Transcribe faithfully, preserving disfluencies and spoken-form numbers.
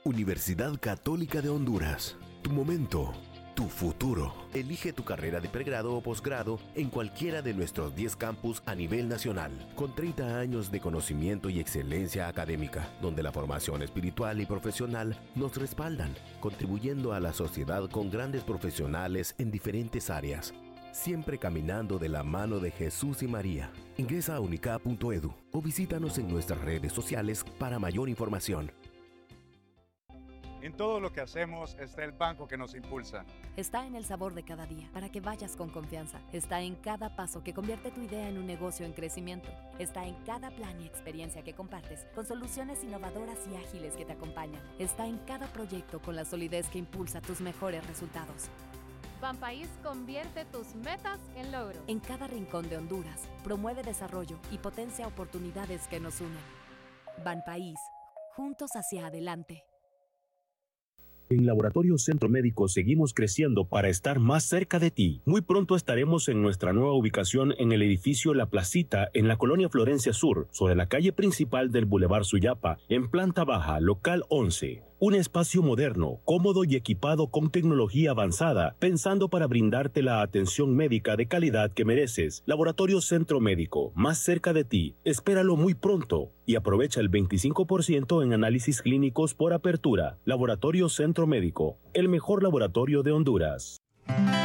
Universidad Católica de Honduras. Tu momento, tu futuro. Elige tu carrera de pregrado o posgrado en cualquiera de nuestros diez campus a nivel nacional, con treinta años de conocimiento y excelencia académica, donde la formación espiritual y profesional nos respaldan, contribuyendo a la sociedad con grandes profesionales en diferentes áreas, siempre caminando de la mano de Jesús y María. Ingresa a unicap punto edu o visítanos en nuestras redes sociales para mayor información. En todo lo que hacemos está el banco que nos impulsa. Está en el sabor de cada día, para que vayas con confianza. Está en cada paso que convierte tu idea en un negocio en crecimiento. Está en cada plan y experiencia que compartes, con soluciones innovadoras y ágiles que te acompañan. Está en cada proyecto con la solidez que impulsa tus mejores resultados. Banpaís convierte tus metas en logros. En cada rincón de Honduras, promueve desarrollo y potencia oportunidades que nos unen. Banpaís, juntos hacia adelante. En Laboratorio Centro Médico seguimos creciendo para estar más cerca de ti. Muy pronto estaremos en nuestra nueva ubicación en el edificio La Placita, en la colonia Florencia Sur, sobre la calle principal del Boulevard Suyapa, en planta baja, local once. Un espacio moderno, cómodo y equipado con tecnología avanzada, pensando para brindarte la atención médica de calidad que mereces. Laboratorio Centro Médico, más cerca de ti. Espéralo muy pronto y aprovecha el veinticinco por ciento en análisis clínicos por apertura. Laboratorio Centro Médico, el mejor laboratorio de Honduras.